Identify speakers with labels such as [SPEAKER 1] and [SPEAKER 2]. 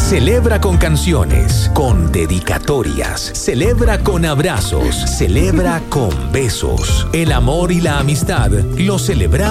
[SPEAKER 1] Celebra con canciones, con dedicatorias, celebra con abrazos, celebra con besos. El amor y la amistad lo celebramos